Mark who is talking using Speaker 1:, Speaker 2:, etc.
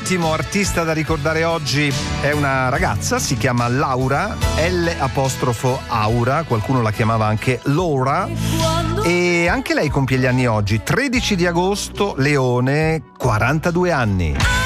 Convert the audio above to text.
Speaker 1: L'ultimo artista da ricordare oggi è una ragazza, si chiama Laura, L'_Aura, qualcuno la chiamava anche Laura, e anche lei compie gli anni oggi, 13 di agosto, Leone, 42 anni.